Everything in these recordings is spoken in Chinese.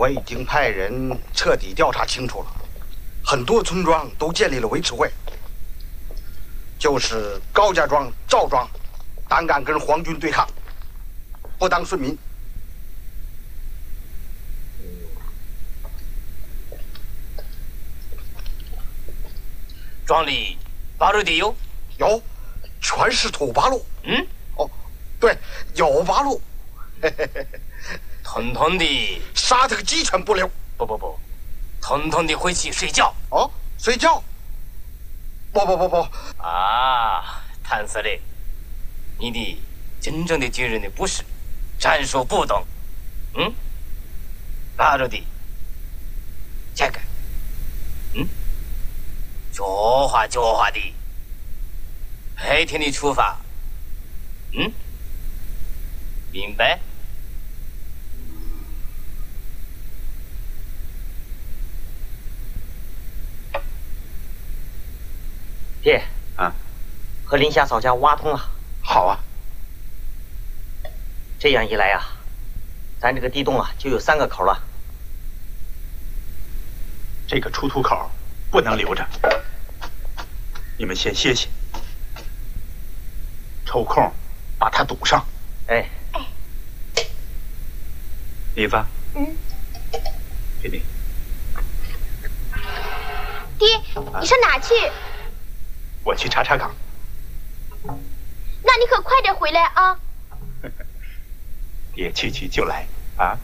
我已经派人彻底调查清楚了，很多村庄都建立了维持会，就是高家庄、赵庄，胆敢跟皇军对抗，不当顺民。 庄里八路地有？ 有，全是土八路。 嗯， 哦，对，有八路。 统统的杀他个鸡犬不留。 不，统统的回去睡觉。 哦，睡觉？不。 啊，谭司令，你的真正的军人的不是战术不懂。八路的这个，脚滑的，白天的出发。明白？ 爹啊， 和林夏嫂家挖通了。 好啊， 这样一来啊，咱这个地洞啊就有3个口了。 这个出土口不能留着，你们先歇歇，抽空把它堵上。 哎， 李子，给你。 爹，你上哪去？ 我去查查岗。 那你可快点回来啊！ 爹去就来啊！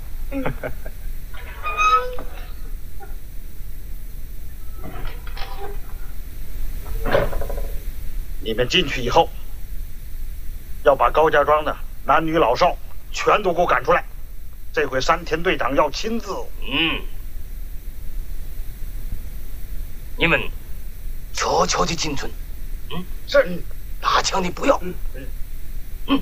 你们进去以后，要把高家庄的男女老少全都给我赶出来。这回山田队长要亲自。 你们悄悄的进村。 是， 拿枪的不要。